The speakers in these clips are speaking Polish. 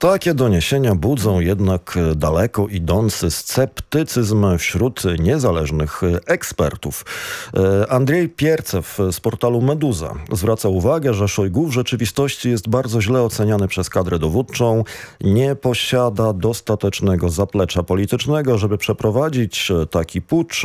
Takie doniesienia budzą jednak daleko idący sceptycyzm wśród niezależnych ekspertów. Andrzej Piercew z portalu Meduza zwraca uwagę, że Szojgu w rzeczywistości jest bardzo źle oceniany przez kadrę dowódczą, nie posiada dostatecznego zaplecza politycznego, żeby przeprowadzić taki pucz,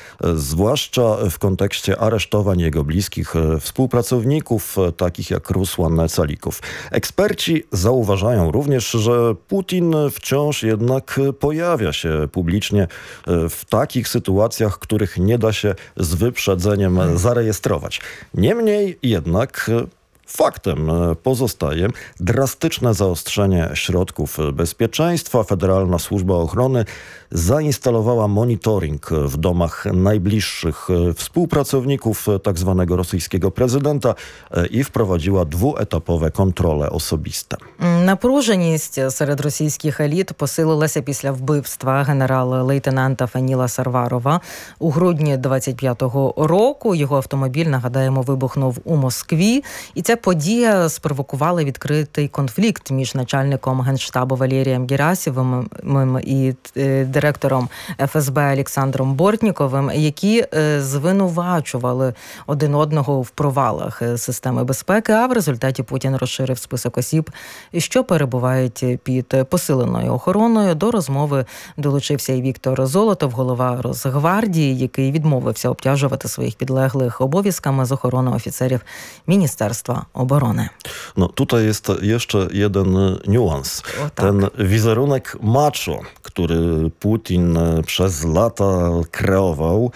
zwłaszcza w kontekście aresztowań jego bliskich współpracowników, takich jak Rusłan Calikow. Eksperci zauważają również, że Putin wciąż jednak pojawia się publicznie w takich sytuacjach, których nie da się z wyprzedzeniem zarejestrować. Niemniej jednak faktem pozostaje drastyczne zaostrzenie środków bezpieczeństwa. Federalna Służba Ochrony zainstalowała monitoring w domach najbliższych współpracowników tzw. rosyjskiego prezydenta і впровадила двоетапове контроле особисте. Напруженість серед російських еліт посилилася після вбивства генерала-лейтенанта Фаніла Сарварова. У грудні 25-го року його автомобіль, нагадаємо, вибухнув у Москві. І ця подія спровокувала відкритий конфлікт між начальником Генштабу Валерієм Герасимовим і директором ФСБ Олександром Бортніковим, які звинувачували один одного в провалах системи безпеки, а в результаті Путін розширив список осіб, що перебувають під посиленою охороною. До розмови долучився і Віктор Золотов, голова Росгвардії, який відмовився обтяжувати своїх підлеглих обов'язками з охорони офіцерів Міністерства оборони. No tutaj jest jeszcze jeden niuans. Ten wizerunek macho, który Putin przez lata kreował,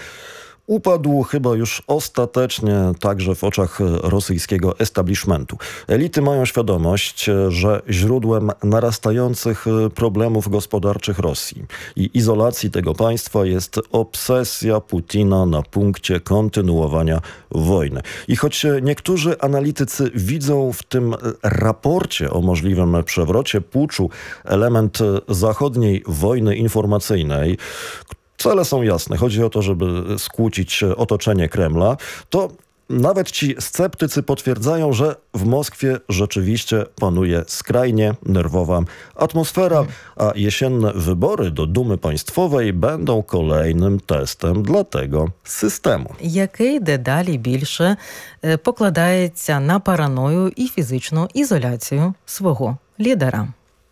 upadł chyba już ostatecznie także w oczach rosyjskiego establishmentu. Elity mają świadomość, że źródłem narastających problemów gospodarczych Rosji i izolacji tego państwa jest obsesja Putina na punkcie kontynuowania wojny. I choć niektórzy analitycy widzą w tym raporcie o możliwym przewrocie puczu element zachodniej wojny informacyjnej, cele są jasne. Chodzi o to, żeby skłócić otoczenie Kremla. To nawet ci sceptycy potwierdzają, że w Moskwie rzeczywiście panuje skrajnie nerwowa atmosfera, a jesienne wybory do Dumy Państwowej będą kolejnym testem dla tego systemu. Який дедалі більше покладається на параною і фізичну ізоляцію свого лідера.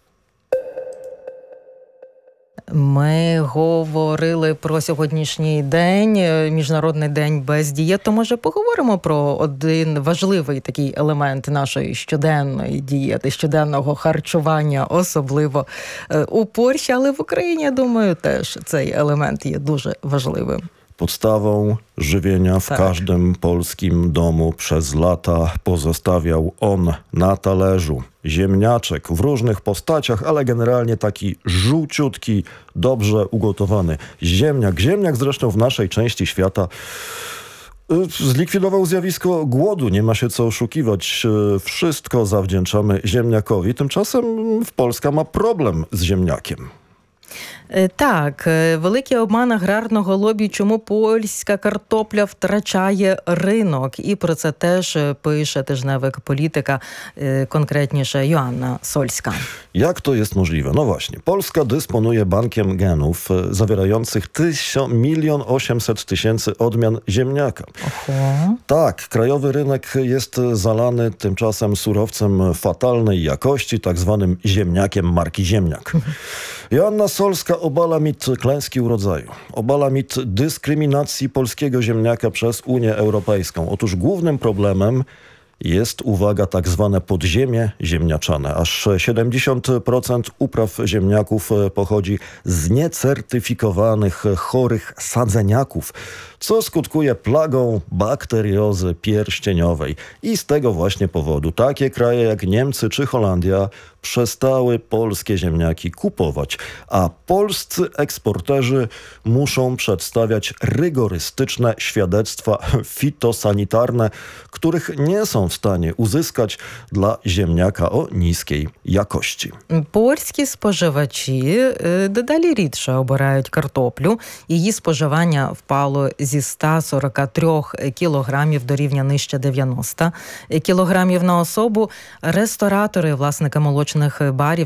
Ми говорили про сьогоднішній день, Міжнародний день без дієт, то може поговоримо про один важливий такий елемент нашої щоденної дієти, щоденного харчування, особливо у Польщі, але в Україні, я думаю, теж цей елемент є дуже важливим. Podstawą żywienia w każdym polskim domu przez lata pozostawiał on na talerzu ziemniaczek w różnych postaciach, ale generalnie taki żółciutki, dobrze ugotowany ziemniak. Ziemniak zresztą w naszej części świata zlikwidował zjawisko głodu. Nie ma się co oszukiwać. Wszystko zawdzięczamy ziemniakowi. Tymczasem Polska ma problem z ziemniakiem. Так, великий обман аграрного лобі, чому польська картопля втрачає ринок. І про це теж пише тижневик «Політика», конкретніше Joanna Solska. Jak to jest możliwe? No właśnie, Polska dysponuje bankiem genów zawierających 1 800 000 odmian ziemniaka. Tak, krajowy rynek jest zalany tymczasem surowcem fatalnej jakości, tak zwanym ziemniakiem marki Ziemniak. Joanna Solska obala mit klęski urodzaju, obala mit dyskryminacji polskiego ziemniaka przez Unię Europejską. Otóż głównym problemem jest, uwaga, tak zwane podziemie ziemniaczane. Aż 70% upraw ziemniaków pochodzi z niecertyfikowanych, chorych sadzeniaków, co skutkuje plagą bakteriozy pierścieniowej. I z tego właśnie powodu takie kraje jak Niemcy czy Holandia przestały polskie ziemniaki kupować, a polscy eksporterzy muszą przedstawiać rygorystyczne świadectwa fitosanitarne, których nie są w stanie uzyskać dla ziemniaka o niskiej jakości. Польські споживачі дедалі рідше обирають картоплю. Її споживання впало зі 143 кілограмів до рівня нижче 90 кілограмів на особу. Ресторатори, власники молочних барів